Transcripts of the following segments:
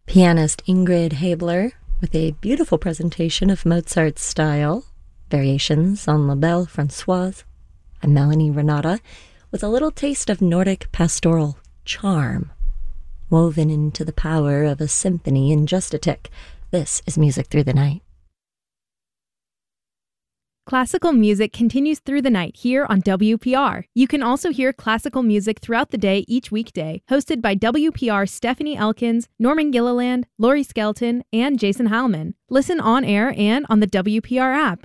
Pianist Ingrid Habler with a beautiful presentation of Mozart's style, variations on La Belle Françoise, and Melanie Renata with a little taste of Nordic pastoral charm, woven into the power of a symphony in just a tick. This is Music Through the Night. Classical music continues through the night here on WPR. You can also hear classical music throughout the day each weekday, hosted by WPR's Stephanie Elkins, Norman Gilliland, Laurie Skelton, and Jason Heilman. Listen on air and on the WPR app.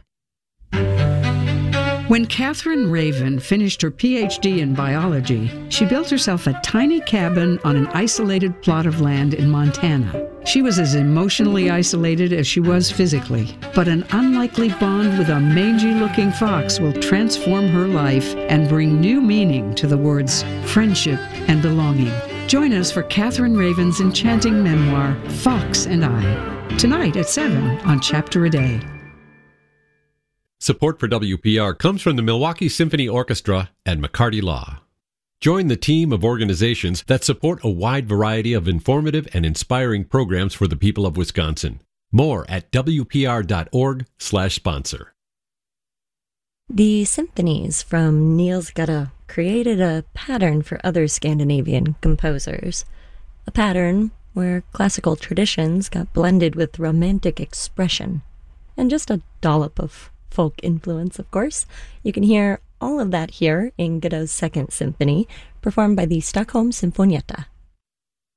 When Catherine Raven finished her PhD in biology, she built herself a tiny cabin on an isolated plot of land in Montana. She was as emotionally isolated as she was physically, but an unlikely bond with a mangy-looking fox will transform her life and bring new meaning to the words friendship and belonging. Join us for Catherine Raven's enchanting memoir, Fox and I, tonight at 7 on Chapter a Day. Support for WPR comes from the Milwaukee Symphony Orchestra and McCarty Law. Join the team of organizations that support a wide variety of informative and inspiring programs for the people of Wisconsin. More at wpr.org/sponsor. The symphonies from Niels Gade created a pattern for other Scandinavian composers. A pattern where classical traditions got blended with romantic expression, and just a dollop of folk influence, of course. You can hear all of that here in Gade's Second Symphony, performed by the Stockholm Sinfonietta.